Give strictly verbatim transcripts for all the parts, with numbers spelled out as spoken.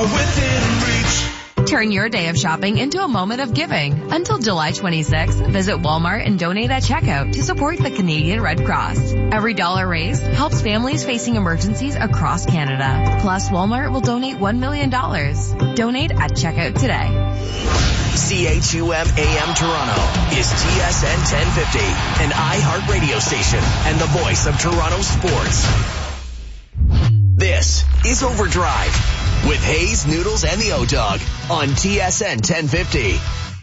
within reach. Turn your day of shopping into a moment of giving. Until July twenty-sixth, visit Walmart and donate at checkout to support the Canadian Red Cross. Every dollar raised helps families facing emergencies across Canada. Plus, Walmart will donate one million dollars. Donate at checkout today. C H U M A M Toronto is T S N ten fifty, an iHeart radio station and the voice of Toronto sports. This is Overdrive with Hayes, Noodles, and the O-Dog on T S N ten fifty.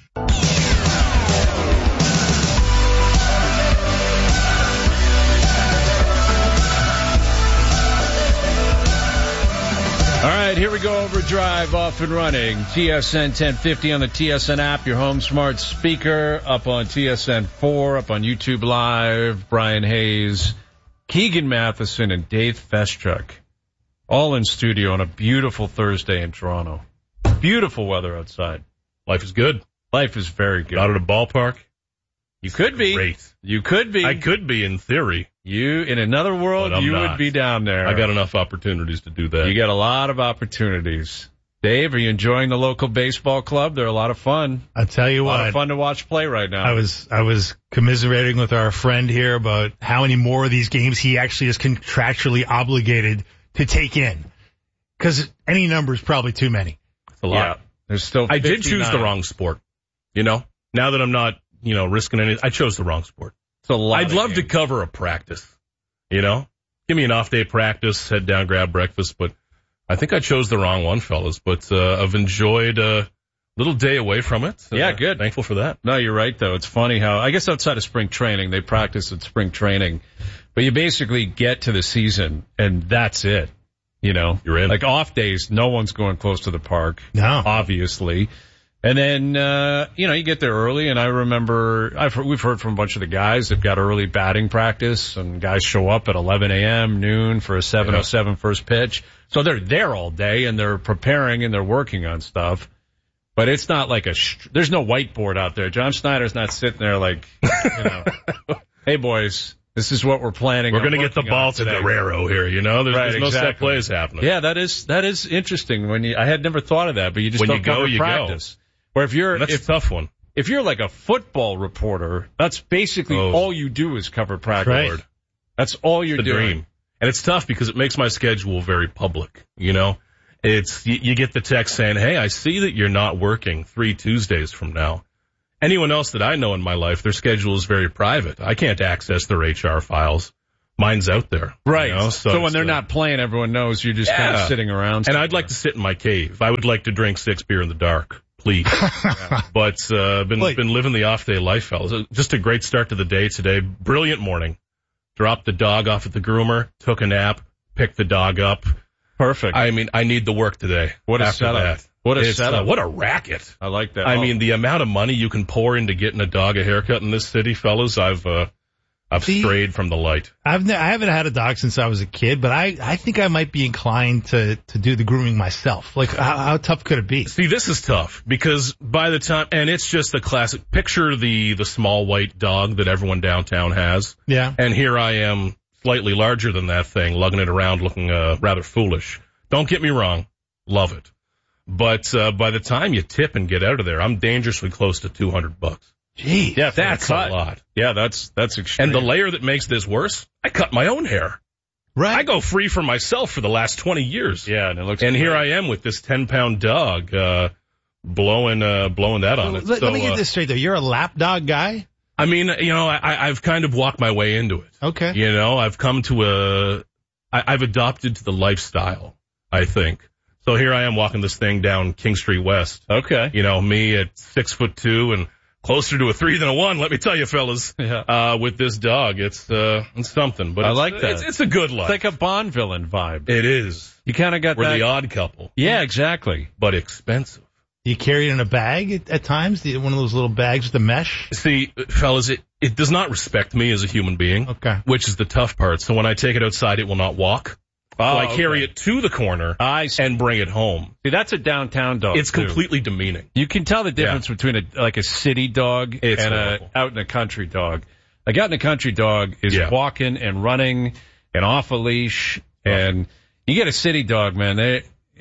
All right, here we go. Overdrive off and running. T S N ten fifty on the T S N app, your home smart speaker, up on T S N four, up on YouTube Live. Brian Hayes, Keegan Matheson, and Dave Feschuk, all in studio on a beautiful Thursday in Toronto. Beautiful weather outside. Life is good. Life is very good. Out at a ballpark. You could be. Great. You could be. I could be in theory. You, in another world, you not. would be down there. I got enough opportunities to do that. You got a lot of opportunities. Dave, are you enjoying the local baseball club? They're a lot of fun. I'll tell you a what. A lot of fun to watch play right now. I was, I was commiserating with our friend here about how many more of these games he actually is contractually obligated to take in. Because any number is probably too many. It's a lot. Yeah, there's still I did fifty-nine. choose the wrong sport. You know, now that I'm not, you know, risking anything, I chose the wrong sport. It's a lot. I'd love games. to cover a practice. You know, give me an off day practice, head down, grab breakfast. But I think I chose the wrong one, fellas. But uh, I've enjoyed a little day away from it. Yeah, uh, good. Thankful for that. No, you're right, though. It's funny how, I guess outside of spring training, they practice at spring training. But you basically get to the season, and that's it. You know, you're in. Like off days, no one's going close to the park. No. Obviously. And then, uh, you know, you get there early, and I remember, I've heard, we've heard from a bunch of the guys that got early batting practice, and guys show up at eleven a.m., noon for a seven oh seven first pitch. So they're there all day, and they're preparing, and they're working on stuff. But it's not like a, sh- there's no whiteboard out there. John Schneider's not sitting there like, you know, hey boys, this is what we're planning. We're going to get the ball to to Guerrero here, you know? There's, right, there's no exactly. set plays happening. Yeah, that is, that is interesting when you, I had never thought of that, but you just when don't you go, cover you practice. Go. Or if you're, that's if, a tough one. If you're like a football reporter, that's basically oh. all you do is cover practice. Right. That's all you're the doing. Dream. And it's tough because it makes my schedule very public, you know? It's, you, you get the text saying, hey, I see that you're not working three Tuesdays from now. Anyone else that I know in my life, their schedule is very private. I can't access their H R files. Mine's out there. Right. You know? So, so when they're uh, not playing, everyone knows you're just yeah. kind of sitting around. And I'd like to sit in my cave. I would like to drink six beer in the dark. Please. yeah. But, uh, been, Wait. been living the off day life, fellas. Just a great start to the day today. Brilliant morning. Dropped the dog off at the groomer, took a nap, picked the dog up. Perfect. I mean, I need the work today. What a after setup. That. What a it's, setup. Uh, what a racket. I like that. I oh. mean, the amount of money you can pour into getting a dog a haircut in this city, fellas, I've, uh, I've See, strayed from the light. I've ne- I haven't had a dog since I was a kid, but I, I think I might be inclined to, to do the grooming myself. Like, how, how tough could it be? See, this is tough because by the time, and it's just the classic, picture the, the small white dog that everyone downtown has. Yeah. And here I am, slightly larger than that thing, lugging it around looking uh, rather foolish. Don't get me wrong. Love it. But uh, by the time you tip and get out of there, I'm dangerously close to two hundred bucks. Gee, yeah, that's a lot. Yeah, that's that's extreme. And the layer that makes this worse, I cut my own hair. Right. I go free for myself for the last twenty years. Yeah, and it looks. And great. here I am with this ten pound dog, uh, blowing, uh, blowing that on well, it. Let, so, let me get uh, this straight though. You're a lap dog guy? I mean, you know, I, I've kind of walked my way into it. Okay. You know, I've come to a, I, I've adopted to the lifestyle, I think. So here I am walking this thing down King Street West. Okay. You know, me at six foot two and closer to a three than a one, let me tell you, fellas. Yeah. Uh, with this dog, it's, uh, it's something. But I it's, like that. It's, it's a good life. It's like a Bond villain vibe. It is. You kind of got We're that. the odd couple. Yeah, exactly. But expensive. Do you carry it in a bag at, at times? Do you, one of those little bags with the mesh? See, fellas, it, it does not respect me as a human being. Okay. Which is the tough part. So when I take it outside, it will not walk. Oh, so I carry okay. it to the corner I and bring it home. See, that's a downtown dog. It's too. completely demeaning. You can tell the difference yeah. between a like a city dog it's and horrible. a out in a country dog. Like out in a country dog is yeah. walking and running and off a leash, and you get a city dog, man. They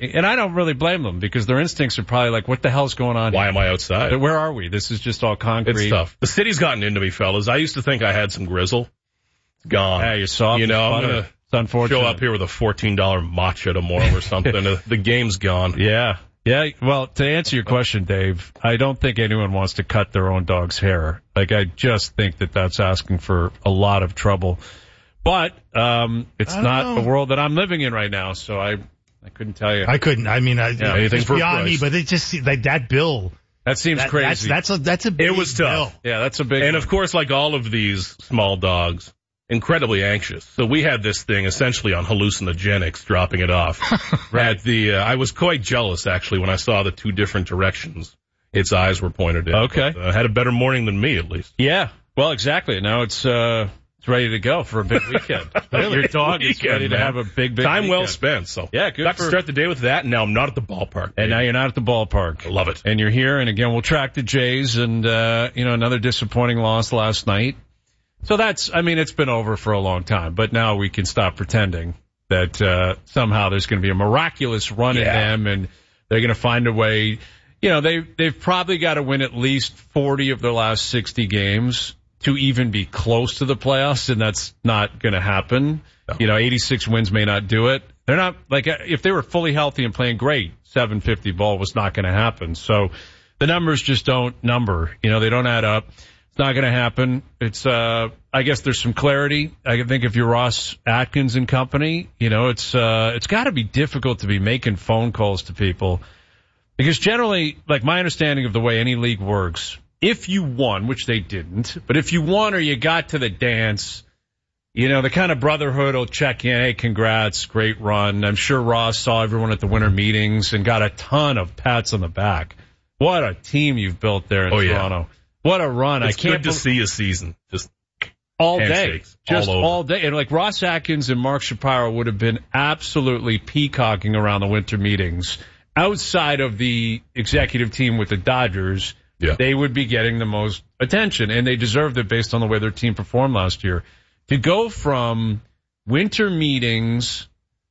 and I don't really blame them because their instincts are probably like, what the hell's going on Why here? am I outside? Where are we? This is just all concrete. It's tough. The city's gotten into me, fellas. I used to think I had some grizzle. It's gone. Yeah, you're soft. You know, I'm butter. going to It's unfortunate. show up here with a fourteen dollar matcha tomorrow or something. the, the game's gone. Yeah. Yeah, well, to answer your question, Dave, I don't think anyone wants to cut their own dog's hair. Like, I just think that that's asking for a lot of trouble. But um it's not know. the world that I'm living in right now, so I I couldn't tell you. I couldn't. I mean, I, Yeah, anything it's for a beyond me, price. but it just like that bill. that seems That, crazy. That's, that's a that's a big It was tough. bill. yeah, that's a big And one. of course, like all of these small dogs, incredibly anxious. So we had this thing essentially on hallucinogenics, dropping it off. At the, uh, I was quite jealous actually when I saw the two different directions its eyes were pointed in. Okay. But, uh, had a better morning than me at least. Yeah, well, exactly. Now it's uh it's ready to go for a big weekend. Your dog is Weekend, ready to man. have a big, big Time well weekend. spent. So Yeah, good got for- to start the day with that, and now I'm not at the ballpark. And now you're not at the ballpark. I love it. And you're here, and again, we'll track the Jays, and, uh, you know, another disappointing loss last night. So that's, I mean, it's been over for a long time, but now we can stop pretending that, uh, somehow there's going to be a miraculous run in Yeah. them, and they're going to find a way. You know, they, they've probably got to win at least forty of their last sixty games to even be close to the playoffs, and that's not going to happen. No. You know, eighty-six wins may not do it. They're not, like, if they were fully healthy and playing great, seven fifty ball was not going to happen. So the numbers just don't number. You know, they don't add up. It's not going to happen. It's, uh, I guess there's some clarity. I think if you're Ross Atkins and company, you know, it's, uh, it's got to be difficult to be making phone calls to people because generally, like my understanding of the way any league works, if you won, which they didn't, but if you won or you got to the dance, you know, the kind of brotherhood will check in. Hey, congrats, great run. I'm sure Ross saw everyone at the winter meetings and got a ton of pats on the back. What a team you've built there in Oh, yeah. Toronto. What a run. It's I can't good to bel- see a season. Just all day. handshakes Just all over. all day. And like Ross Atkins and Mark Shapiro would have been absolutely peacocking around the winter meetings. Outside of the executive team with the Dodgers, Yeah. they would be getting the most attention, and they deserved it based on the way their team performed last year. To go from winter meetings,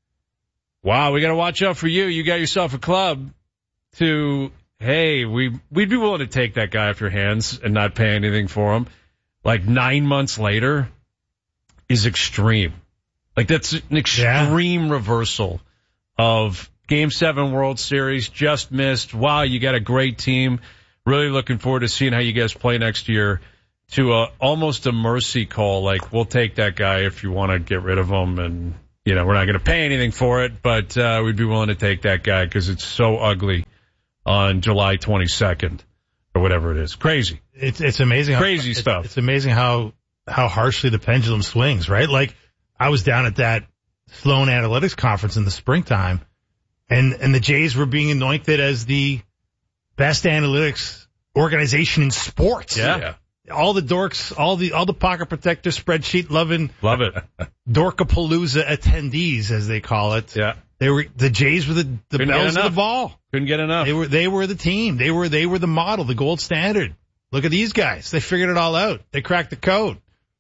wow, we got to watch out for you. You got yourself a club, to, hey, we, we'd be willing to take that guy off your hands and not pay anything for him. Like nine months later is extreme. Like that's an extreme reversal of Game seven World Series, just missed. Wow, you got a great team. Really looking forward to seeing how you guys play next year. To a, almost a mercy call, like we'll take that guy if you want to get rid of him, and you know we're not going to pay anything for it, but uh, we'd be willing to take that guy because it's so ugly on July twenty-second or whatever it is. Crazy. It's it's amazing. How, Crazy it's, stuff. It's amazing how how harshly the pendulum swings, right? Like I was down at that Sloan Analytics conference in the springtime, and and the Jays were being anointed as the best analytics organization in sports. Yeah. yeah. All the dorks, all the all the pocket protector spreadsheet loving Love it. Dorkapalooza attendees, as they call it. Yeah. They were the Jays were the, the Couldn't get bells of the enough. ball. Couldn't get enough. They were they were the team. They were they were the model, the gold standard. Look at these guys. They figured it all out. They cracked the code.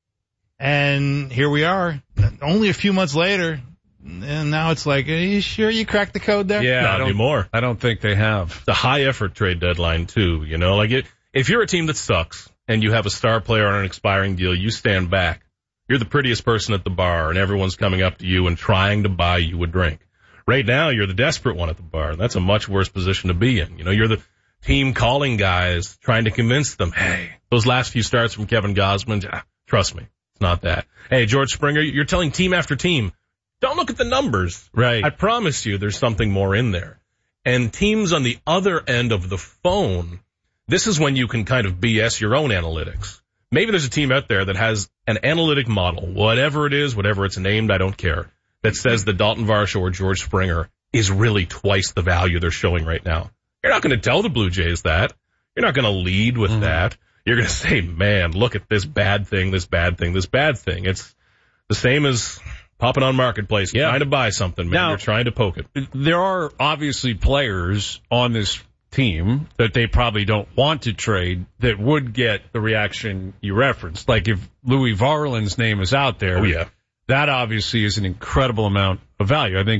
And here we are, only a few months later, and now it's like, are you sure you cracked the code there? Yeah, I Not don't, anymore. I don't think they have. It's a high effort trade deadline too, you know, like it, if you're a team that sucks and you have a star player on an expiring deal, you stand back. You're the prettiest person at the bar and everyone's coming up to you and trying to buy you a drink. Right now, you're the desperate one at the bar. That's a much worse position to be in. You know, you're the team calling guys, trying to convince them, hey, those last few starts from Kevin Gausman, ah, trust me, it's not that. Hey, George Springer, you're telling team after team, don't look at the numbers. Right. I promise you there's something more in there. And teams on the other end of the phone, this is when you can kind of B S your own analytics. Maybe there's a team out there that has an analytic model, whatever it is, whatever it's named, I don't care, that says that Dalton Varsho or George Springer is really twice the value they're showing right now. You're not going to tell the Blue Jays that. You're not going to lead with mm-hmm. that. You're going to say, man, look at this bad thing, this bad thing, this bad thing. It's the same as popping on Marketplace, yeah. trying to buy something, man. Now, You're trying to poke it. There are obviously players on this team that they probably don't want to trade that would get the reaction you referenced. Like if Louis Varland's name is out there, Oh, yeah. that obviously is an incredible amount of value. I think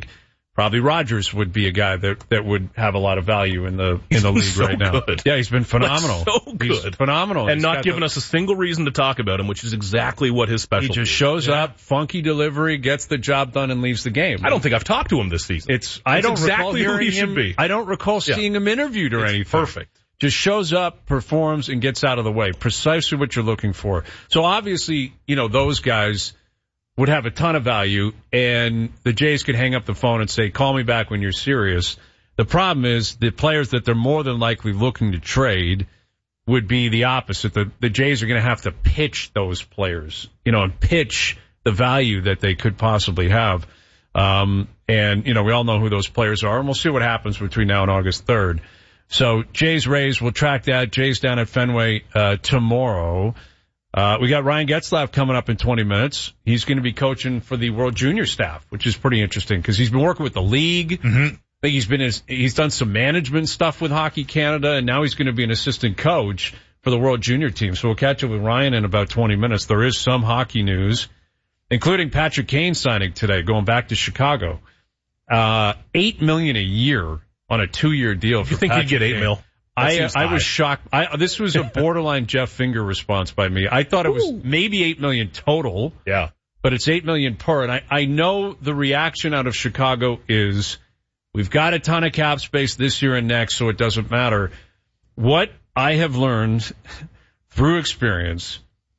Probably Rodgers would be a guy that, that would have a lot of value in the in the league so right now. Good. Yeah, he's been phenomenal. Like so good. He's phenomenal. And He's not giving the, us a single reason to talk about him, which is exactly what his specialty is. He just shows yeah. up, funky delivery, gets the job done, and leaves the game. I don't think I've talked to him this season. It's I It's don't exactly recall who he hearing should him, be. I don't recall Yeah. seeing him interviewed or It's anything. perfect. Just shows up, performs, and gets out of the way. Precisely what you're looking for. So obviously, you know, those guys would have a ton of value, and the Jays could hang up the phone and say, call me back when you're serious. The problem is the players that they're more than likely looking to trade would be the opposite. The, the Jays are going to have to pitch those players, you know, and pitch the value that they could possibly have. Um, and, you know, we all know who those players are, and we'll see what happens between now and August third. So Jays, Rays, we'll track that. Jays down at Fenway uh, tomorrow. Uh, we got Ryan Getzlaf coming up in twenty minutes. He's going to be coaching for the World Junior staff, which is pretty interesting because he's been working with the league. Mm-hmm. I think he's been his, he's done some management stuff with Hockey Canada, and now he's going to be an assistant coach for the World Junior team. So we'll catch up with Ryan in about twenty minutes. There is some hockey news, including Patrick Kane signing today, going back to Chicago. Uh, eight million a year on a two-year deal. For you think Patrick he'd get eight Kane. mil? I, I was shocked. I, this was a borderline Jeff Finger response by me. I thought it was maybe eight million total. Yeah. But it's eight million per. And I, I know the reaction out of Chicago is we've got a ton of cap space this year and next, so it doesn't matter. What I have learned through experience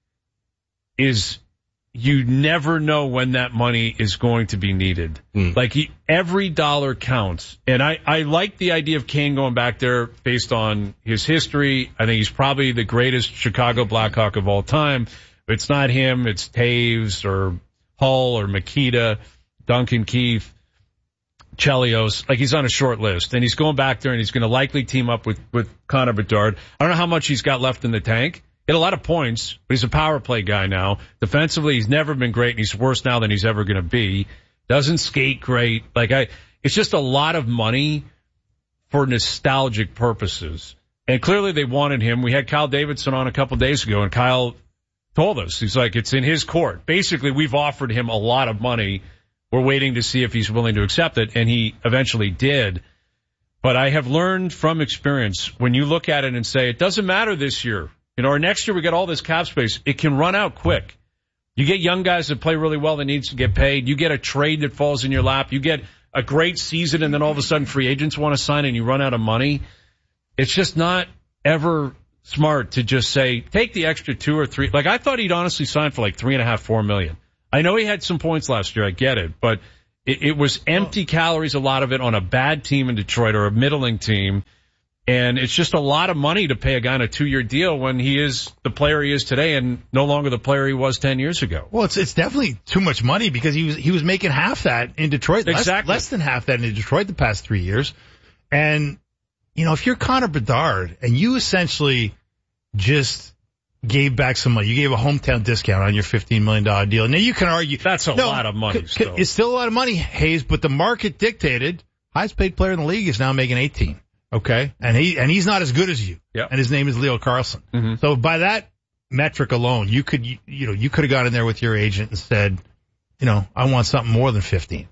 is you never know when that money is going to be needed. Mm. Like he, every dollar counts. And I, I like the idea of Kane going back there based on his history. I think he's probably the greatest Chicago Blackhawk of all time. If it's not him, it's Taves or Hull or Makita, Duncan Keith, Chelios. Like he's on a short list. And he's going back there and he's going to likely team up with, with Connor Bedard. I don't know how much he's got left in the tank. He had a lot of points, but he's a power play guy now. Defensively, he's never been great, and he's worse now than he's ever going to be. Doesn't skate great. Like I, it's just a lot of money for nostalgic purposes. And clearly they wanted him. We had Kyle Davidson on a couple days ago, and Kyle told us, he's like, it's in his court. Basically, we've offered him a lot of money. We're waiting to see if he's willing to accept it, and he eventually did. But I have learned from experience, when you look at it and say, it doesn't matter this year. You know, or next year we got all this cap space. It can run out quick. You get young guys that play really well that needs to get paid. You get a trade that falls in your lap. You get a great season and then all of a sudden free agents want to sign and you run out of money. It's just not ever smart to just say, take the extra two or three. Like I thought he'd honestly sign for like three and a half, four million. I know he had some points last year. I get it, but it, it was empty calories, a lot of it on a bad team in Detroit or a middling team. And it's just a lot of money to pay a guy on a two-year deal when he is the player he is today and no longer the player he was ten years ago. Well, it's it's definitely too much money because he was he was making half that in Detroit, exactly. less, less than half that in Detroit the past three years. And, you know, if you're Connor Bedard and you essentially just gave back some money, you gave a hometown discount on your fifteen million dollars deal. Now, you can argue. That's a no, lot of money c- still. It's still a lot of money, Hayes, but the market dictated highest paid player in the league is now making eighteen. Okay. And he, and he's not as good as you. Yep. And his name is Leo Carlson. Mm-hmm. So by that metric alone, you could, you, you know, you could have got in there with your agent and said, you know, I want something more than fifteen.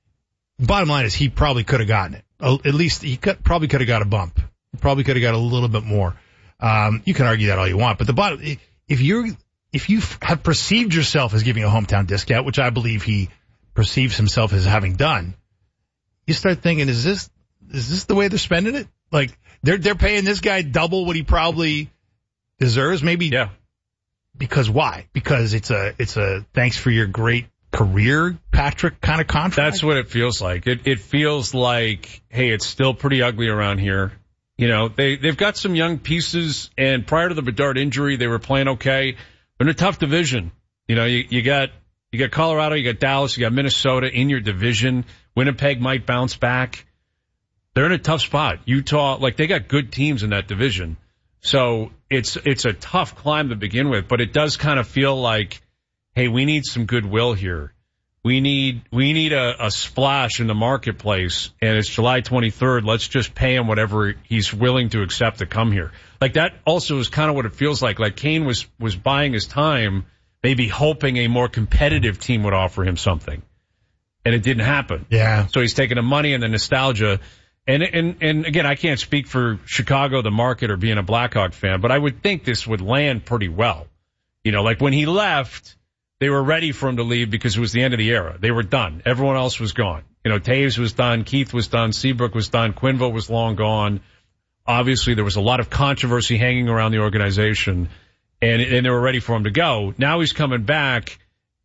Bottom line is he probably could have gotten it. At least he could, probably could have got a bump. Probably could have got a little bit more. Um, you can argue that all you want, but the bottom, if you're, if you have perceived yourself as giving a hometown discount, which I believe he perceives himself as having done, you start thinking, is this, Is this the way they're spending it? Like they're they're paying this guy double what he probably deserves, maybe. Yeah. Because why? Because it's a it's a thanks for your great career, Patrick, kind of contract. That's what it feels like. It it feels like, hey, it's still pretty ugly around here. You know, they they've got some young pieces, and prior to the Bedard injury, they were playing okay. But in a tough division, you know, you you got you got Colorado, you got Dallas, you got Minnesota in your division. Winnipeg might bounce back. They're in a tough spot. Utah, like they got good teams in that division. So it's, it's a tough climb to begin with, but it does kind of feel like, hey, we need some goodwill here. We need, we need a, a splash in the marketplace, and it's July twenty-third. Let's just pay him whatever he's willing to accept to come here. Like that also is kind of what it feels like. Like Kane was, was buying his time, maybe hoping a more competitive team would offer him something. and it didn't happen. Yeah. So he's taking the money and the nostalgia. And, and, and again, I can't speak for Chicago, the market, or being a Blackhawk fan, but I would think this would land pretty well. You know, like when he left, they were ready for him to leave because it was the end of the era. They were done. Everyone else was gone. You know, Taves was done. Keith was done. Seabrook was done. Quinville was long gone. Obviously, there was a lot of controversy hanging around the organization, and, and they were ready for him to go. Now he's coming back,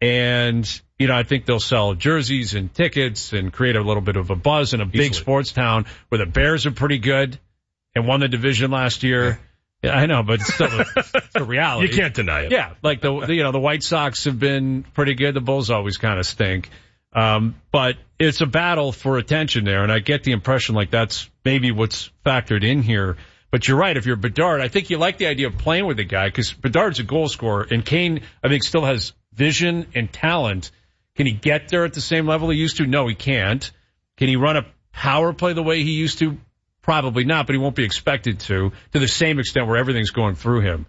and, you know, I think they'll sell jerseys and tickets and create a little bit of a buzz in a big Easily. sports town where the Bears are pretty good and won the division last year. Yeah, I know, but it's still a, it's a reality. You can't deny it. Yeah, like the, the you know the White Sox have been pretty good. The Bulls always kind of stink. Um, but it's a battle for attention there, and I get the impression like that's maybe what's factored in here. But you're right. If you're Bedard, I think you like the idea of playing with the guy because Bedard's a goal scorer, and Kane, I think, still has vision and talent. Can he get there at the same level he used to? No, he can't. Can he run a power play the way he used to? Probably not, but he won't be expected to, to the same extent where everything's going through him.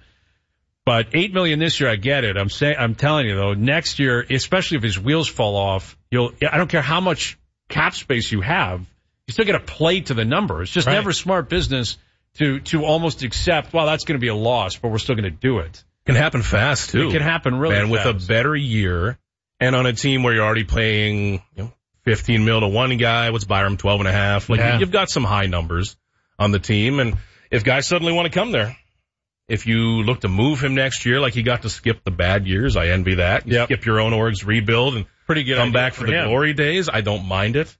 But eight million this year, I get it. I'm saying, I'm telling you though, next year, especially if his wheels fall off, you'll, I don't care how much cap space you have, you still got to play to the number. It's just Right. never smart business to, to almost accept, well, that's going to be a loss, but we're still going to do it. Can happen fast too. It can happen really and fast. with a better year and on a team where you're already paying, you know, fifteen mil to one guy, what's Byram, twelve and a half. Like Yeah. you've got some high numbers on the team. And if guys suddenly want to come there, if you look to move him next year, like he got to skip the bad years, I envy that. You Yep. skip your own org's rebuild and Pretty good come idea back for, for the him. glory days. I don't mind it,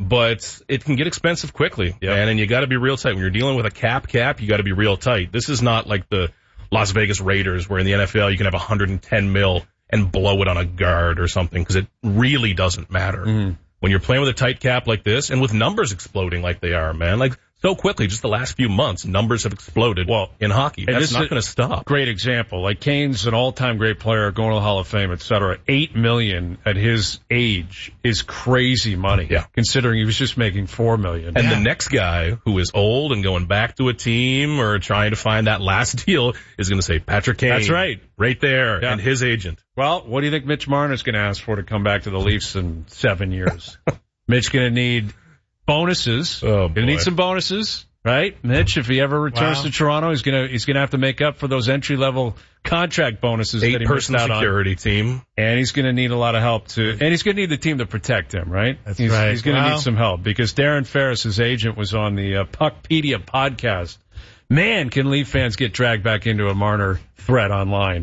but it can get expensive quickly. Yep. Man, and you got to be real tight. When you're dealing with a cap cap, you got to be real tight. This is not like the Las Vegas Raiders where in the N F L you can have one hundred ten mil and blow it on a guard or something because it really doesn't matter. Mm-hmm. When you're playing with a tight cap like this and with numbers exploding like they are, man, like so quickly, just the last few months, numbers have exploded Well, in hockey. and That's this not is- going to stop. Great example. Like Kane's an all-time great player, going to the Hall of Fame, et cetera. Eight million at his age is crazy money. Yeah. Considering he was just making four million. And Yeah. the next guy who is old and going back to a team or trying to find that last deal is going to say Patrick Kane. That's right. Right there. Yeah. And his agent. Well, what do you think Mitch Marner's going to ask for to come back to the Leafs in seven years? Mitch going to need bonuses. Oh, Going to boy. need some bonuses, right? Mitch, if he ever returns Wow. to Toronto, he's going to he's going to have to make up for those entry level contract bonuses that he missed Eight-person out on. security team. And he's going to need a lot of help to, and he's going to need the team to protect him, right? That's he's, right. He's going to Well- need some help because Darren Ferris, his agent, was on the uh, Puckpedia podcast. Man, can Leaf fans get dragged back into a Marner thread online?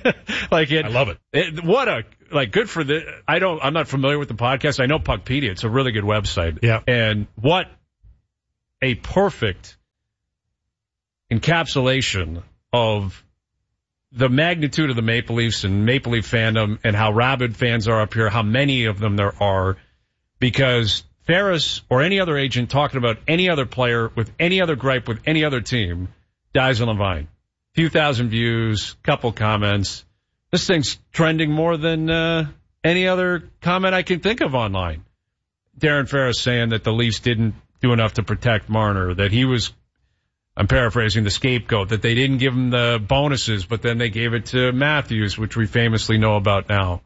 Like it, I love it. it. What a like good for the. I don't. I'm not familiar with the podcast. I know Puckpedia. It's a really good website. Yeah. And what a perfect encapsulation of the magnitude of the Maple Leafs and Maple Leaf fandom and how rabid fans are up here, how many of them there are, because Ferris or any other agent talking about any other player with any other gripe with any other team dies on the vine. Few thousand views, couple comments. This thing's trending more than uh, any other comment I can think of online. Darren Ferris saying that the Leafs didn't do enough to protect Marner, that he was, I'm paraphrasing, the scapegoat, that they didn't give him the bonuses, but then they gave it to Matthews, which we famously know about now.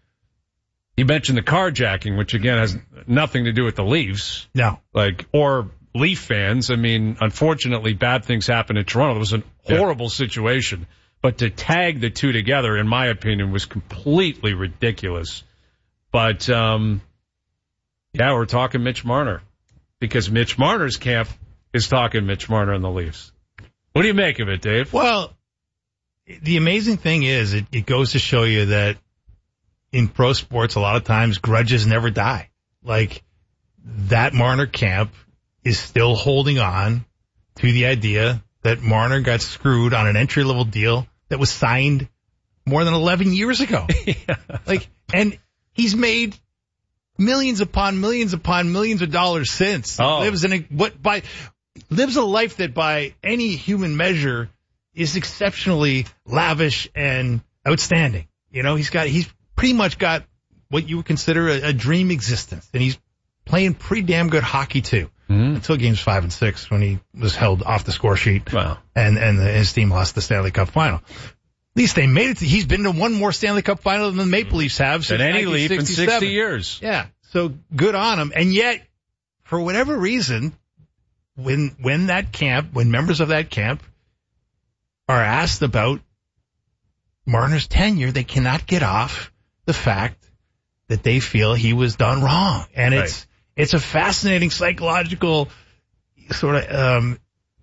He mentioned the carjacking, which again has nothing to do with the Leafs, No. like, or Leaf fans. I mean, unfortunately, bad things happened in Toronto. It was a horrible situation, but to tag the two together, in my opinion, was completely ridiculous. But, um, yeah, we're talking Mitch Marner because Mitch Marner's camp is talking Mitch Marner and the Leafs. What do you make of it, Dave? Well, the amazing thing is it, it goes to show you that in pro sports, a lot of times grudges never die. Like that Marner camp is still holding on to the idea that Marner got screwed on an entry level deal that was signed more than eleven years ago. Yeah. Like, and he's made millions upon millions upon millions of dollars since. Oh. Lives in a, what by, lives a life that by any human measure is exceptionally lavish and outstanding. You know, he's got, he's pretty much got what you would consider a, a dream existence, and he's playing pretty damn good hockey too. Mm-hmm. Until games five and six when he was held off the score sheet. Wow. And, and the, his team lost the Stanley Cup final. At least they made it. To, he's been to one more Stanley Cup final than the Maple Leafs have since Than any Leaf in nineteen sixty-seven. sixty years. Yeah. So good on him. And yet, for whatever reason, when when that camp, when members of that camp are asked about Marner's tenure, they cannot get off the fact that they feel he was done wrong. And it's right. it's a fascinating psychological sort of um,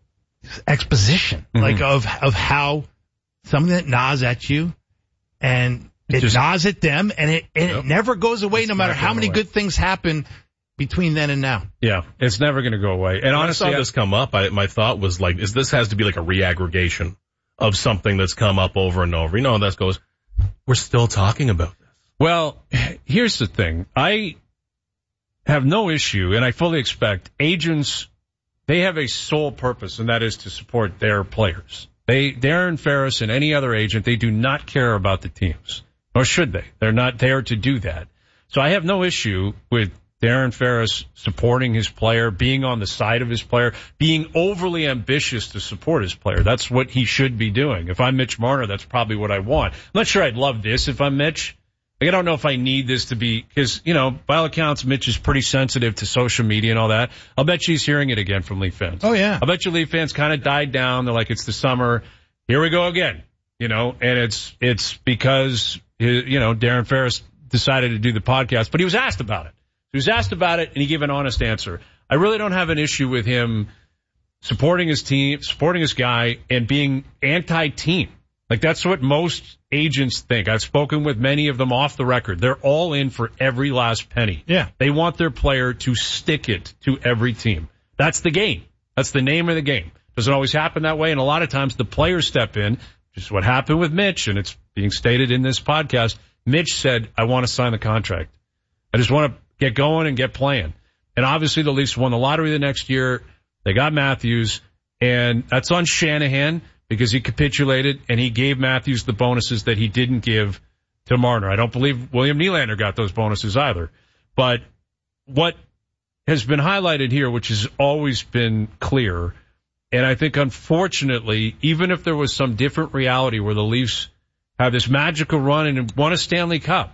exposition, mm-hmm. like of of how something that gnaws at you, and it Just, gnaws at them, and it and yep. it never goes away, it's no matter how many away. good things happen between then and now. Yeah, it's never going to go away. And when honestly, I saw this come up, I, my thought was like, is this has to be like a reaggregation of something that's come up over and over. You know, and that goes, we're still talking about this. Well, here's the thing. I have no issue, and I fully expect agents, they have a sole purpose, and that is to support their players. They, Darren Ferris and any other agent, they do not care about the teams, nor should they. They're not there to do that. So I have no issue with Darren Ferris supporting his player, being on the side of his player, being overly ambitious to support his player. That's what he should be doing. If I'm Mitch Marner, that's probably what I want. I'm not sure I'd love this if I'm Mitch. Like, I don't know if I need this to be, because, you know, by all accounts, Mitch is pretty sensitive to social media and all that. I'll bet you he's hearing it again from Leaf fans. Oh, yeah. I bet you Leaf fans kind of died down. They're like, it's the summer. Here we go again. You know, and it's, it's because, you know, Darren Ferris decided to do the podcast, but he was asked about it. He was asked about it, and he gave an honest answer. I really don't have an issue with him supporting his team, supporting his guy, and being anti-team. Like, that's what most agents think. I've spoken with many of them off the record. They're all in for every last penny. Yeah. They want their player to stick it to every team. That's the game. That's the name of the game. Doesn't always happen that way, and a lot of times the players step in, which is what happened with Mitch, and it's being stated in this podcast. Mitch said, I want to sign the contract. I just want to get going and get playing. And obviously the Leafs won the lottery the next year. They got Matthews, and that's on Shanahan because he capitulated and he gave Matthews the bonuses that he didn't give to Marner. I don't believe William Nylander got those bonuses either. But what has been highlighted here, which has always been clear, and I think unfortunately, even if there was some different reality where the Leafs have this magical run and won a Stanley Cup,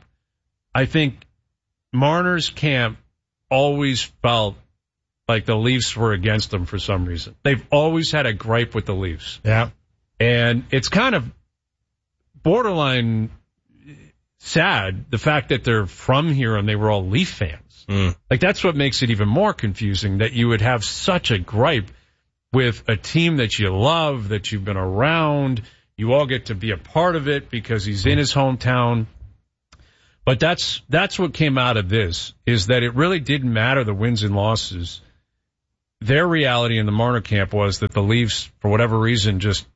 I think Marner's camp always felt like the Leafs were against them for some reason. They've always had a gripe with the Leafs. Yeah. And it's kind of borderline sad, the fact that they're from here and they were all Leaf fans. Mm. Like, that's what makes it even more confusing, that you would have such a gripe with a team that you love, that you've been around. You all get to be a part of it because he's in his hometown. But that's that's what came out of this, is that it really didn't matter the wins and losses. Their reality in the Marner camp was that the Leafs, for whatever reason, just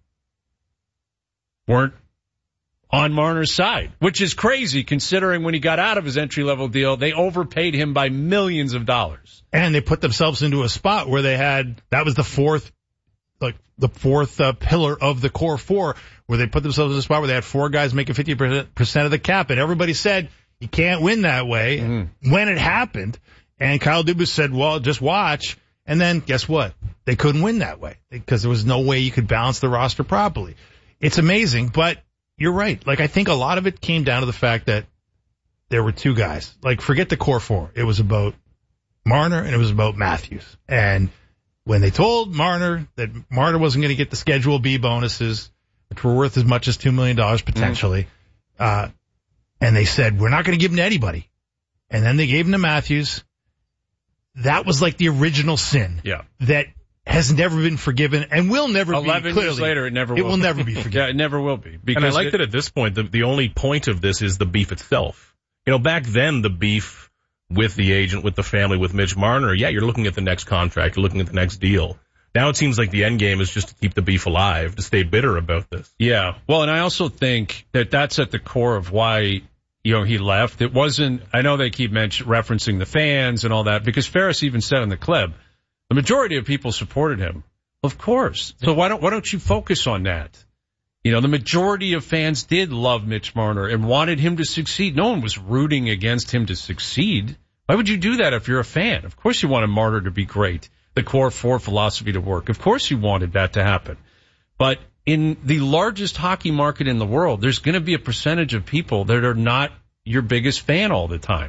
weren't on Marner's side, which is crazy considering when he got out of his entry-level deal, they overpaid him by millions of dollars. And they put themselves into a spot where they had, that was the fourth, like the fourth uh, pillar of the core four, where they put themselves in a spot where they had four guys making fifty percent of the cap, and everybody said, you can't win that way. Mm. When it happened, and Kyle Dubas said, well, just watch. And then guess what? They couldn't win that way because there was no way you could balance the roster properly. It's amazing, but you're right. Like, I think a lot of it came down to the fact that there were two guys. Like, forget the core four. It was about Marner and it was about Matthews. And when they told Marner that Marner wasn't going to get the Schedule B bonuses, which were worth as much as two million dollars potentially, mm. uh, and they said, we're not going to give them to anybody. And then they gave them to Matthews. That was like the original sin. Yeah. That has never been forgiven and will never be. Eleven clearly, years later, it never will. It will never be forgiven. Yeah, it never will be. And I like it, that at this point, the, the only point of this is the beef itself. You know, back then, the beef with the agent, with the family, with Mitch Marner, yeah, you're looking at the next contract, you're looking at the next deal. Now it seems like the end game is just to keep the beef alive, to stay bitter about this. Yeah. Well, and I also think that that's at the core of why, you know, he left. It wasn't, I know they keep mention, referencing the fans and all that, because Ferris even said in the clip, the majority of people supported him. Of course. So why don't, why don't you focus on that? You know, the majority of fans did love Mitch Marner and wanted him to succeed. No one was rooting against him to succeed. Why would you do that if you're a fan? Of course you wanted Marner to be great, the core four philosophy to work. Of course you wanted that to happen. But in the largest hockey market in the world, there's going to be a percentage of people that are not your biggest fan all the time.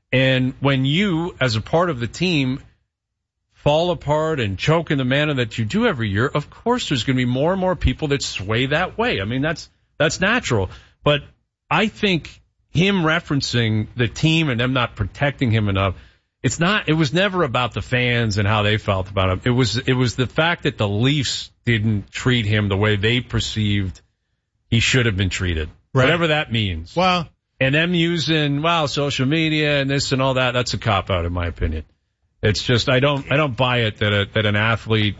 And when you, as a part of the team, fall apart and choke in the manner that you do every year, of course there's going to be more and more people that sway that way. I mean, that's that's natural. But I think him referencing the team and them not protecting him enough, it's not, it was never about the fans and how they felt about him. It was, it was the fact that the Leafs didn't treat him the way they perceived he should have been treated. Right. Whatever that means. Well, and them using, wow, social media and this and all that, that's a cop-out in my opinion. It's just, I don't, I don't buy it that a, that an athlete,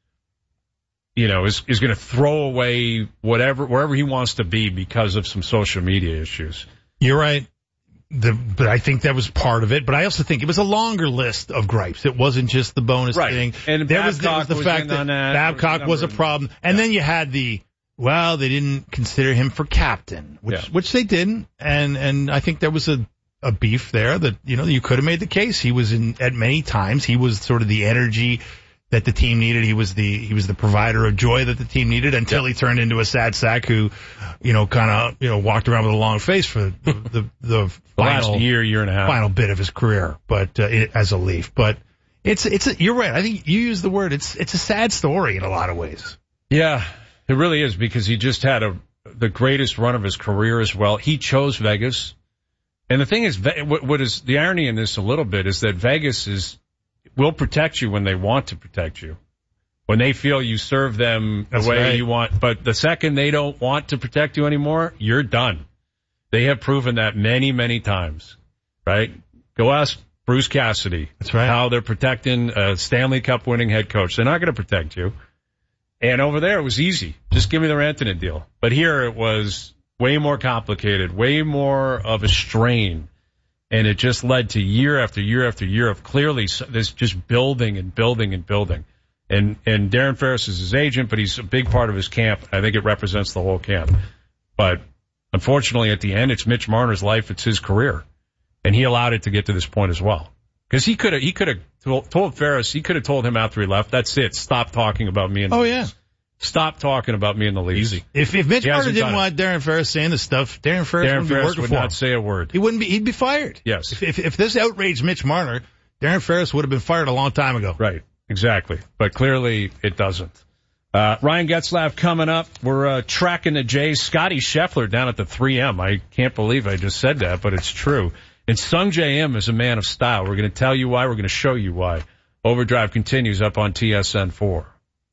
you know, is, is going to throw away whatever, wherever he wants to be because of some social media issues. You're right. The, but I think that was part of it. But I also think it was a longer list of gripes. It wasn't just the bonus right. thing. And there was, there was the was fact that, that Babcock was a problem. And yeah. then you had the, well, they didn't consider him for captain, which yeah. which they didn't. And and I think there was a, a beef there that, you know, you could have made the case. He was in, at many times, he was sort of the energy that the team needed. He was the he was the provider of joy that the team needed until yeah. he turned into a sad sack who, you know, kind of, you know, walked around with a long face for the the, the final last year, year and a half, final bit of his career, but uh, it, as a Leaf. But it's it's a, you're right. I think you used the word. It's it's a sad story in a lot of ways. Yeah, it really is, because he just had a the greatest run of his career as well. He chose Vegas, and the thing is, what, what is the irony in this a little bit is that Vegas is. will protect you when they want to protect you, when they feel you serve them the That's way right. you want. But the second they don't want to protect you anymore, you're done. They have proven that many, many times, right? Go ask Bruce Cassidy. That's right. How they're protecting a Stanley Cup winning head coach. They're not going to protect you. And over there, it was easy. Just give me the Rantanen deal. But here it was way more complicated, way more of a strain. And it just led to year after year after year of clearly this just building and building and building. And and Darren Ferris is his agent, but he's a big part of his camp. I think it represents the whole camp. But unfortunately, at the end, it's Mitch Marner's life. It's his career. And he allowed it to get to this point as well. Because he could have he could have told, told Ferris, he could have told him after he left, that's it. Stop talking about me and the Oh, Leafs. yeah. Stop talking about me and the Leafs. Easy. If if Mitch He Marner hasn't didn't done it. want Darren Ferris saying this stuff, Darren Ferris Darren wouldn't be Ferris working would for not him. say a word. He wouldn't be. He'd be fired. Yes. If, if if this outraged Mitch Marner, Darren Ferris would have been fired a long time ago. Right. Exactly. But clearly it doesn't. Uh, Ryan Getzlaff coming up. We're uh, tracking the Jays. Scotty Scheffler down at the three M. I can't believe I just said that, but it's true. And Sung J M is a man of style. We're going to tell you why. We're going to show you why. Overdrive continues up on T S N four.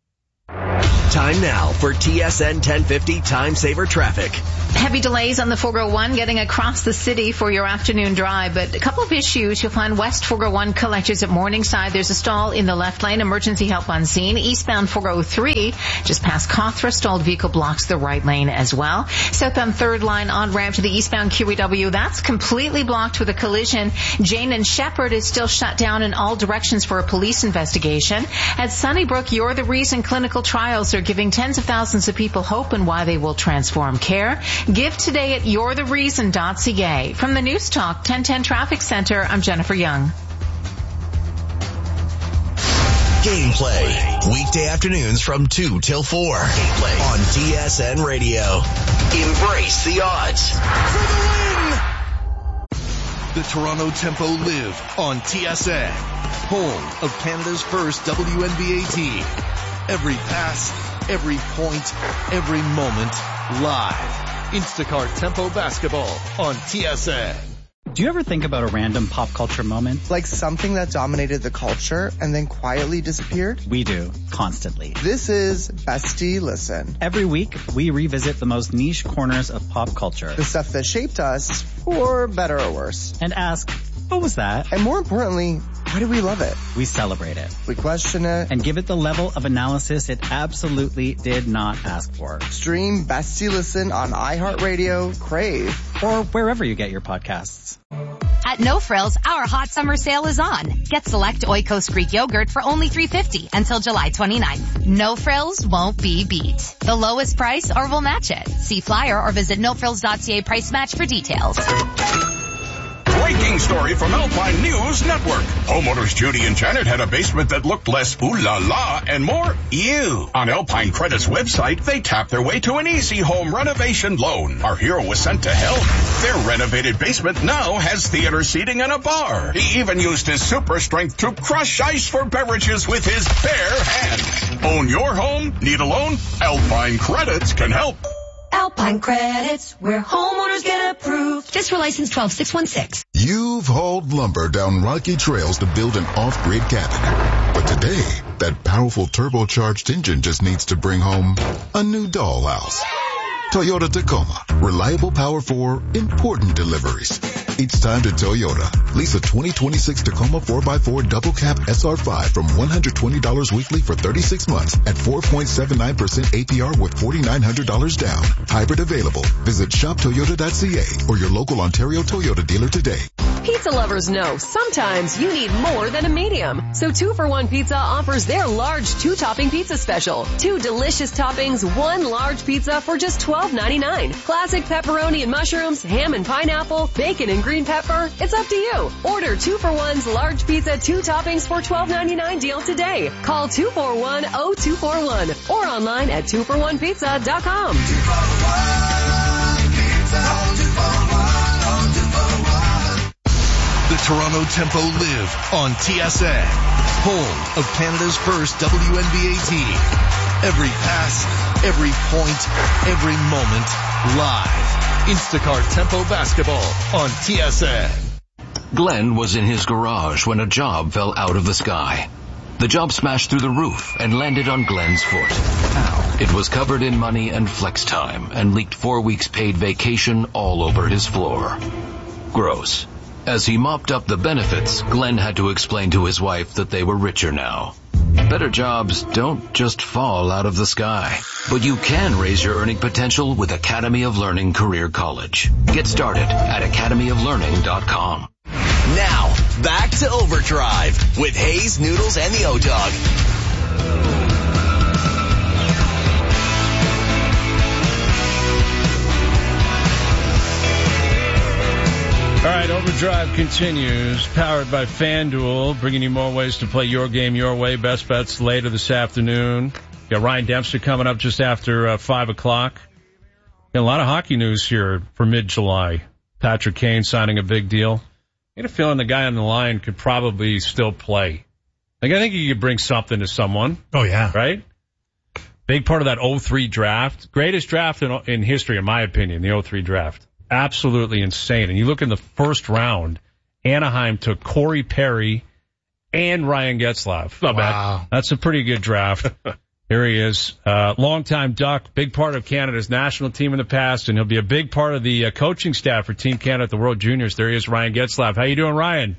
Time now for T S N ten fifty Time Saver Traffic. Heavy delays on the four oh one getting across the city for your afternoon drive, but a couple of issues. You'll find West four oh one collectors at Morningside. There's a stall in the left lane. Emergency help on scene. Eastbound four oh three, just past Cawthra, stalled vehicle blocks the right lane as well. Southbound third line on ramp to the eastbound Q E W. That's completely blocked with a collision. Jane and Shepherd is still shut down in all directions for a police investigation. At Sunnybrook, You're the Reason clinical trials are giving tens of thousands of people hope and why they will transform care. Give today at you're the reason dot c a. From the News Talk ten ten Traffic Center, I'm Jennifer Young. Gameplay. Weekday afternoons from two till four. Gameplay on T S N Radio. Embrace the odds. For the win! The Toronto Tempo live on T S N. Home of Canada's first W N B A team. Every pass, every point, every moment, live. Instacart Tempo Basketball on T S N. Do you ever think about a random pop culture moment? Like something that dominated the culture and then quietly disappeared? We do, constantly. This is Bestie Listen. Every week, we revisit the most niche corners of pop culture. The stuff that shaped us, for better or worse. And ask, what was that? And more importantly, why do we love it? We celebrate it. We question it. And give it the level of analysis it absolutely did not ask for. Stream Bestie Listen on iHeartRadio, Crave, or wherever you get your podcasts. At No Frills, our hot summer sale is on. Get select Oikos Greek yogurt for only three dollars and fifty cents until July twenty-ninth. No Frills won't be beat. The lowest price or we'll match it. See flyer or visit no frills dot c a price match for details. breaking story from Alpine News Network. Homeowners Judy and Janet had a basement that looked less ooh la la and more ew. On Alpine Credit's website, they tapped their way to an easy home renovation loan. Our hero was sent to help. Their renovated basement now has theater seating and a bar. He even used his super strength to crush ice for beverages with his bare hands. Own your home? Need a loan? Alpine Credits can help. Alpine Credits, where homeowners get approved. Just for license twelve six one six. You've hauled lumber down rocky trails to build an off-grid cabin. But today, that powerful turbocharged engine just needs to bring home a new dollhouse. Toyota Tacoma. Reliable power for important deliveries. It's time to Toyota. Lease a twenty twenty-six Tacoma four by four double cab S R five from one hundred twenty dollars weekly for thirty-six months at four point seven nine percent A P R with four thousand nine hundred dollars down. Hybrid available. Visit shop toyota dot c a or your local Ontario Toyota dealer today. Pizza lovers know sometimes you need more than a medium. So two for one Pizza offers their large two-topping pizza special. Two delicious toppings, one large pizza for just twelve ninety-nine. Classic pepperoni and mushrooms, ham and pineapple, bacon and green pepper. It's up to you. Order two for one's large pizza, two toppings for twelve ninety-nine deal today. Call two four one, oh two four one or online at two for one pizza dot com. The Toronto Tempo live on T S N, home of Canada's first W N B A team. Every pass, every point, every moment, live. Instacart Tempo basketball on T S N. Glenn was in his garage when a job fell out of the sky. The job smashed through the roof and landed on Glenn's foot. Ow. It was covered in money and flex time and leaked four weeks paid vacation all over his floor. Gross. As he mopped up the benefits, Glenn had to explain to his wife that they were richer now. Better jobs don't just fall out of the sky, but you can raise your earning potential with Academy of Learning Career College. Get started at academy of learning dot com. Now, back to Overdrive with Hayes, Noodles, and the O-Dog. All right, Overdrive continues, powered by FanDuel, bringing you more ways to play your game your way. Best bets later this afternoon. Got Ryan Dempster coming up just after uh, five o'clock. Got a lot of hockey news here for mid-July. Patrick Kane signing a big deal. I get a feeling the guy on the line could probably still play. Like, I think he could bring something to someone. Oh, yeah. Right? Big part of that oh three draft. Greatest draft in, in history, in my opinion, the oh three draft. Absolutely insane. And you look in the first round, Anaheim took Corey Perry and Ryan Getzlaf. Not wow. bad. That's a pretty good draft. Here he is. Uh, longtime Duck, big part of Canada's national team in the past, and he'll be a big part of the uh, coaching staff for Team Canada at the World Juniors. There he is, Ryan Getzlaf. How you doing, Ryan?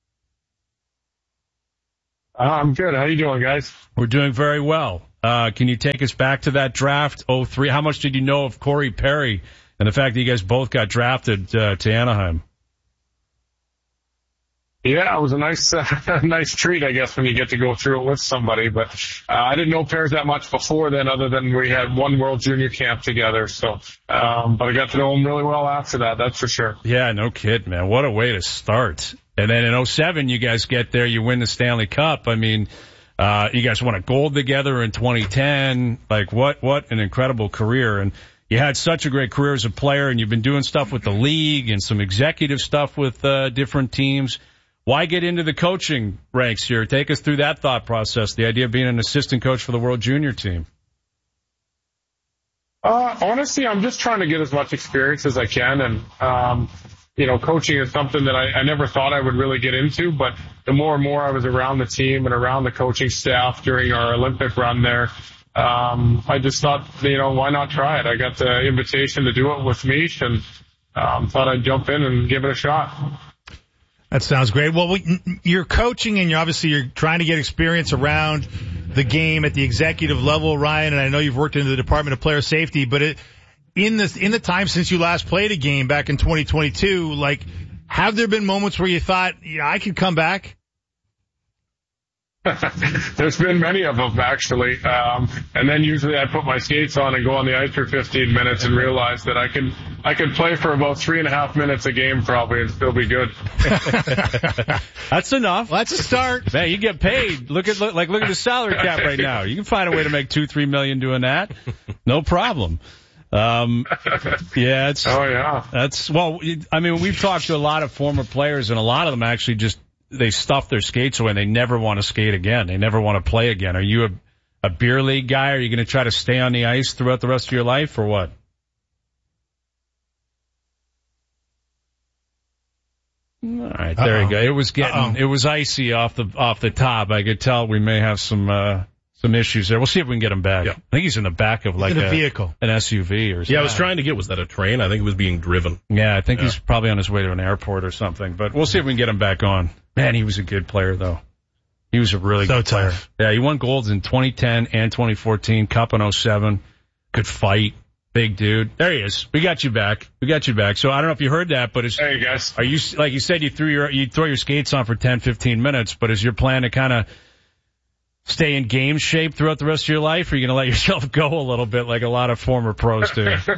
Uh, I'm good. How you doing, guys? We're doing very well. Uh, can you take us back to that draft, oh three? How much did you know of Corey Perry and the fact that you guys both got drafted uh, to Anaheim? Yeah, it was a nice, uh, nice treat, I guess, when you get to go through it with somebody. But uh, I didn't know Pears that much before then, other than we had one World Junior camp together. So, um, but I got to know him really well after that. That's for sure. Yeah, no kid, man. What a way to start. And then in oh seven, you guys get there, you win the Stanley Cup. I mean, uh, you guys won a gold together in twenty ten. Like, what, what an incredible career. And you had such a great career as a player, and you've been doing stuff with the league and some executive stuff with uh, different teams. Why get into the coaching ranks here? Take us through that thought process, the idea of being an assistant coach for the World Junior team. Uh, honestly, I'm just trying to get as much experience as I can. And, um, you know, coaching is something that I, I never thought I would really get into. But the more and more I was around the team and around the coaching staff during our Olympic run there, Um, I just thought, you know, why not try it? I got the invitation to do it with Mish and um, thought I'd jump in and give it a shot. That sounds great. Well, we, you're coaching and you're obviously you're trying to get experience around the game at the executive level, Ryan, and I know you've worked in the Department of Player Safety, but it, in the, in the time since you last played a game back in twenty twenty-two, like, have there been moments where you thought, yeah, I could come back? There's been many of them, actually. Um, and then usually I put my skates on and go on the ice for fifteen minutes and realize that I can I can play for about three and a half minutes a game probably and still be good. That's enough. Well, that's a start. Man, you get paid. Look at look, like look at the salary cap right now. You can find a way to make two, three million doing that. No problem. Um, yeah, it's, oh yeah, that's, well, I mean, we've talked to a lot of former players and a lot of them actually just, they stuff their skates away and they never want to skate again. They never want to play again. Are you a, a beer league guy? Are you going to try to stay on the ice throughout the rest of your life or what? All right, there Uh-oh. you go. It was getting, Uh-oh. it was icy off the, off the top. I could tell we may have some, uh, some issues there. We'll see if we can get him back. Yeah. I think he's in the back of like in a, a vehicle, an S U V or something. Yeah, I was trying to get, was that a train? I think it was being driven. Yeah, I think yeah. he's probably on his way to an airport or something, but we'll see if we can get him back on. Man, he was a good player though. He was a really so good player. Tough. Yeah, he won golds in twenty ten and twenty fourteen, Cup in oh seven. Could fight. Big dude. There he is. We got you back. We got you back. So I don't know if you heard that, but is, hey guys, are you, like you said, you threw your, you throw your skates on for ten, fifteen minutes, but is your plan to kind of stay in game shape throughout the rest of your life, or are you going to let yourself go a little bit like a lot of former pros do? uh,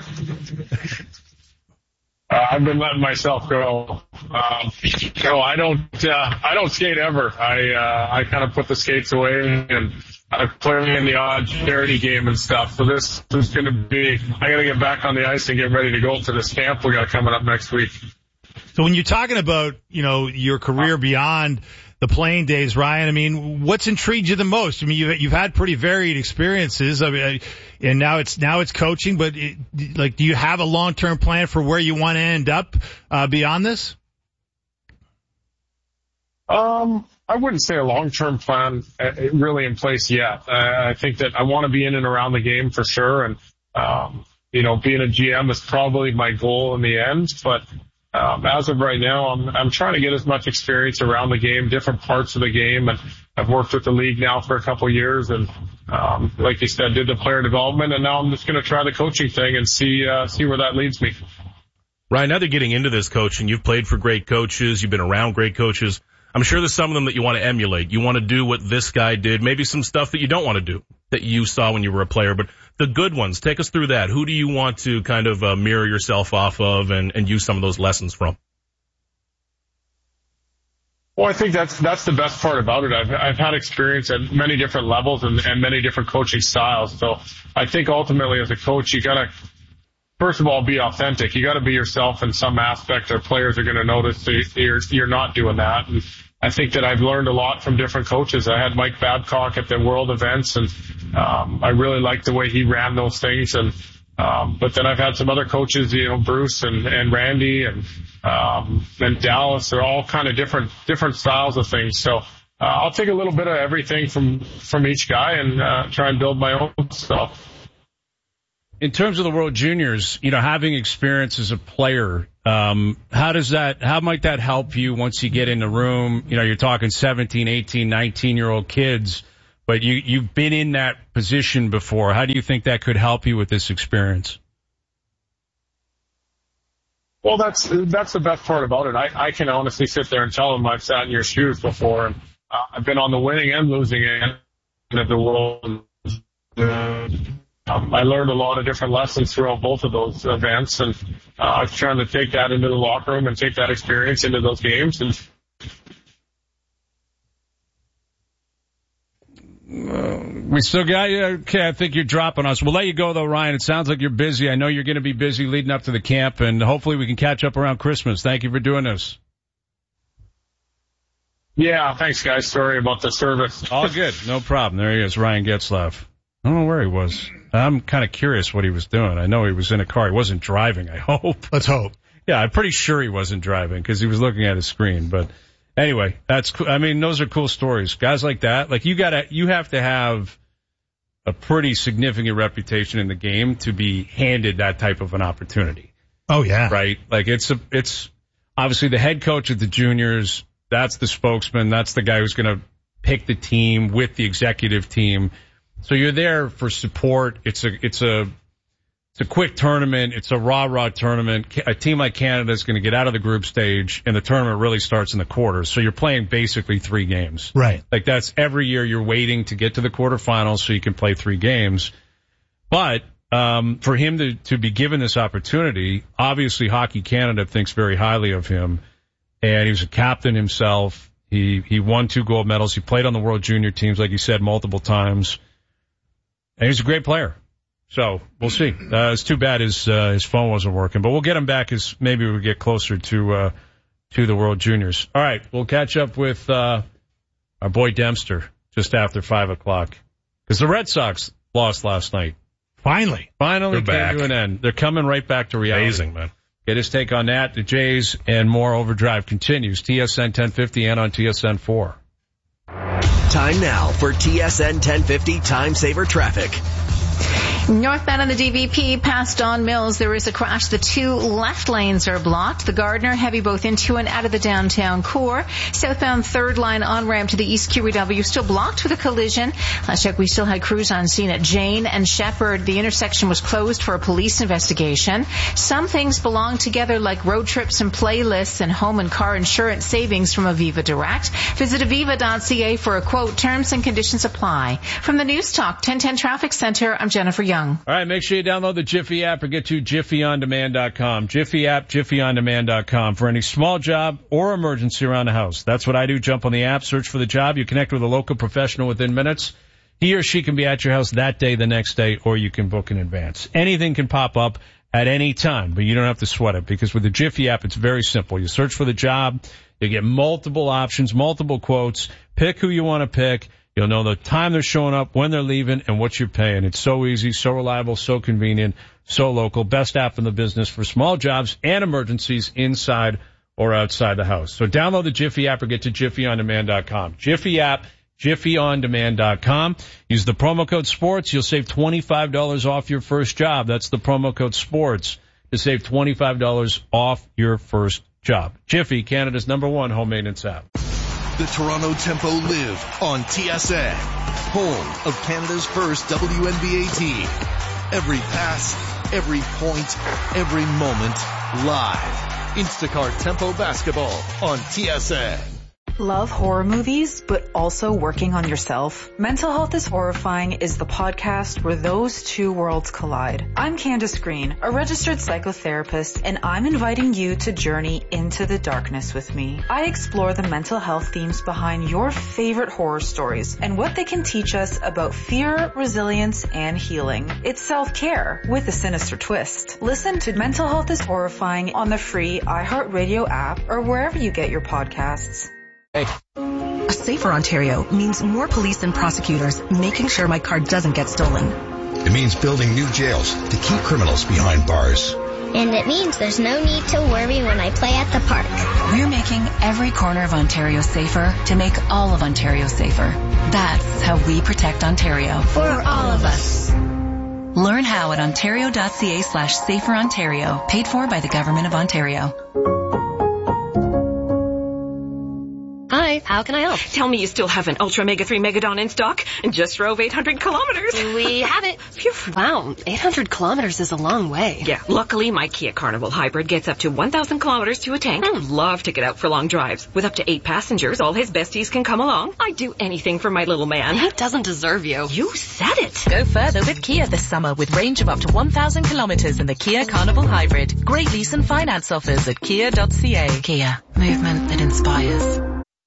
I've been letting myself go. Um, no, I don't, uh, I don't skate ever. I, uh, I kind of put the skates away and I play in the odd charity game and stuff. So this is going to be, I got to get back on the ice and get ready to go to this camp we got coming up next week. So when you're talking about, you know, your career beyond the playing days, Ryan, I mean, what's intrigued you the most? I mean, you've, you've had pretty varied experiences. I mean, and now it's, now it's coaching, but it, like, do you have a long-term plan for where you want to end up, uh, beyond this? Um, I wouldn't say a long-term plan uh, really in place yet. Uh, I think that I want to be in and around the game for sure. And, um, you know, being a G M is probably my goal in the end, but Um, as of right now, I'm, I'm trying to get as much experience around the game, different parts of the game, and I've worked with the league now for a couple of years, and um, like you said, did the player development, and now I'm just going to try the coaching thing and see uh, see where that leads me. Ryan, now that getting into this coaching, you've played for great coaches, you've been around great coaches. I'm sure there's some of them that you want to emulate. You want to do what this guy did, maybe some stuff that you don't want to do that you saw when you were a player, but the good ones, take us through that. Who do you want to kind of uh, mirror yourself off of and, and use some of those lessons from? Well, I think that's that's the best part about it. I've I've had experience at many different levels and, and many different coaching styles. So I think ultimately as a coach, you gotta first of all be authentic. You gotta be yourself in some aspect, or players are gonna notice that you're you're not doing that. And I think that I've learned a lot from different coaches. I had Mike Babcock at the World events, and um, I really liked the way he ran those things. And um, but then I've had some other coaches, you know, Bruce and, and Randy and um, and Dallas. They're all kind of different different styles of things. So uh, I'll take a little bit of everything from from each guy and uh, try and build my own stuff. In terms of the World Juniors, you know, having experience as a player, um, how does that, how might that help you once you get in the room? You know, you're talking seventeen, eighteen, nineteen year old kids, but you, you've been in that position before. How do you think that could help you with this experience? Well, that's, that's the best part about it. I, I can honestly sit there and tell them I've sat in your shoes before, and uh, I've been on the winning and losing end of the world. Uh, Um, I learned a lot of different lessons throughout both of those events, and uh, I was trying to take that into the locker room and take that experience into those games. And uh, we still got you. Okay, I think you're dropping us. We'll let you go, though, Ryan. It sounds like you're busy. I know you're going to be busy leading up to the camp, and hopefully we can catch up around Christmas. Thank you for doing this. Yeah, thanks, guys. Sorry about the service. All good. No problem. There he is, Ryan Getzlaf. I don't know where he was. I'm kind of curious what he was doing. I know he was in a car. He wasn't driving, I hope. Let's hope. Yeah, I'm pretty sure he wasn't driving because he was looking at his screen. But anyway, that's cool. I mean, those are cool stories. Guys like that, like you gotta, you have to have a pretty significant reputation in the game to be handed that type of an opportunity. Oh, yeah. Right? Like it's a, it's obviously the head coach of the juniors. That's the spokesman. That's the guy who's going to pick the team with the executive team. So you're there for support. It's a, it's a, it's it's a quick tournament. It's a rah-rah tournament. A team like Canada is going to get out of the group stage, and the tournament really starts in the quarters. So you're playing basically three games. Right. Like that's every year you're waiting to get to the quarterfinals so you can play three games. But um, for him to, to be given this opportunity, obviously Hockey Canada thinks very highly of him, and he was a captain himself. He he won two gold medals. He played on the World Junior teams, like you said, multiple times, and he's a great player. So we'll see. Uh, it's too bad his uh, his phone wasn't working, but we'll get him back as maybe we get closer to uh, to the World Juniors. All right, we'll catch up with uh, our boy Dempster just after five o'clock because the Red Sox lost last night. Finally, finally They're came back. to an end. They're coming right back to reality. Amazing, man. Get his take on that. The Jays and more Overdrive continues. T S N ten fifty and on T S N four. Time now for T S N ten fifty Time Saver Traffic. Northbound on the D V P past Don Mills, there is a crash. The two left lanes are blocked. The Gardner, heavy both into and out of the downtown core. Southbound third line on-ramp to the East Q E W still blocked with a collision. Last check, we still had crews on scene at Jane and Shepherd. The intersection was closed for a police investigation. Some things belong together like road trips and playlists and home and car insurance savings from Aviva Direct. Visit aviva dot c a for a quote. Terms and conditions apply. From the News Talk ten ten Traffic Center, I'm Jennifer Young. All right, make sure you download the Jiffy app or get to jiffy on demand dot com. Jiffy app, jiffy on demand dot com for any small job or emergency around the house. That's what I do. Jump on the app, search for the job. You connect with a local professional within minutes. He or she can be at your house that day, the next day, or you can book in advance. Anything can pop up at any time, but you don't have to sweat it because with the Jiffy app, it's very simple. You search for the job. You get multiple options, multiple quotes. Pick who you want to pick. You'll know the time they're showing up, when they're leaving, and what you're paying. It's so easy, so reliable, so convenient, so local. Best app in the business for small jobs and emergencies inside or outside the house. So download the Jiffy app or get to jiffy on demand dot com. Jiffy app, jiffy on demand dot com. Use the promo code SPORTS. You'll save twenty-five dollars off your first job. That's the promo code SPORTS to save twenty-five dollars off your first job. Jiffy, Canada's number one home maintenance app. The Toronto Tempo live on T S N, home of Canada's first W N B A team. Every pass, every point, every moment, live. Instacart Tempo Basketball on T S N. Love horror movies, but also working on yourself? Mental Health is Horrifying is the podcast where those two worlds collide. I'm Candace Green, a registered psychotherapist, and I'm inviting you to journey into the darkness with me. I explore the mental health themes behind your favorite horror stories and what they can teach us about fear, resilience, and healing. It's self-care with a sinister twist. Listen to Mental Health is Horrifying on the free iHeartRadio app or wherever you get your podcasts. Hey. A safer Ontario means more police and prosecutors making sure my car doesn't get stolen. It means building new jails to keep criminals behind bars. And it means there's no need to worry when I play at the park. We're making every corner of Ontario safer to make all of Ontario safer. That's how we protect Ontario. For all of us. Learn how at ontario.ca slash safer Ontario. Paid for by the Government of Ontario. Hi, how can I help? Tell me you still have an Ultra Mega three Megadon in stock and just drove eight hundred kilometers. We have it. Phew. Wow, eight hundred kilometers is a long way. Yeah, luckily my Kia Carnival Hybrid gets up to one thousand kilometers to a tank. Mm. Love to get out for long drives. With up to eight passengers, all his besties can come along. I'd do anything for my little man. He doesn't deserve you. You said it. Go further with Kia this summer with range of up to one thousand kilometers in the Kia Carnival Hybrid. Great lease and finance offers at kia dot c a. Kia, movement that inspires.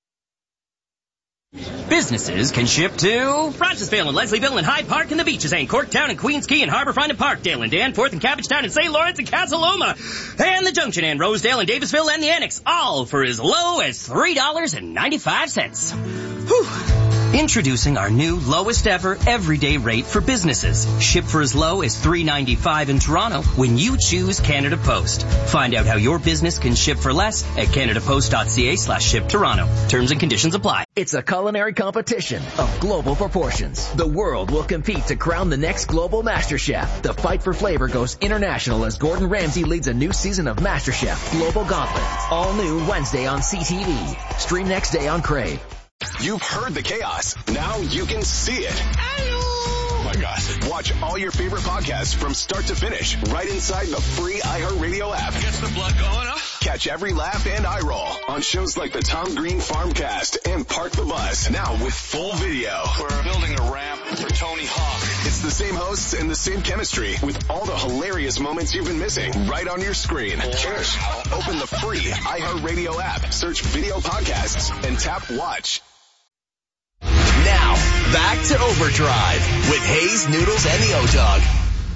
Businesses can ship to Rochesville and Leslieville and Hyde Park and the Beaches and Corktown and Queens Quay and Harbourfront and Parkdale and Danforth and Cabbagetown and Saint Lawrence and Casa Loma and the Junction and Rosedale and Davisville and the Annex, all for as low as three dollars and ninety-five cents. Whew. Introducing our new lowest ever everyday rate for businesses. Ship for as low as three dollars and ninety-five cents in Toronto when you choose Canada Post. Find out how your business can ship for less at canadapost.ca slash ship Toronto. Terms and conditions apply. It's a culinary competition of global proportions. The world will compete to crown the next global master chef. The fight for flavor goes international as Gordon Ramsay leads a new season of MasterChef Global Gauntlet. All new Wednesday on C T V. Stream next day on Crave. You've heard the chaos. Now you can see it. my God. Watch all your favorite podcasts from start to finish right inside the free iHeartRadio app. Gets the blood going, huh? Catch every laugh and eye roll on shows like the Tom Green Farmcast and Park the Bus. Now with full video. We're building a ramp for Tony Hawk. It's the same hosts and the same chemistry with all the hilarious moments you've been missing right on your screen. Cheers. Open the free iHeartRadio app, search video podcasts, and tap watch. Now, back to Overdrive with Hayes, Noodles, and the O-Dog.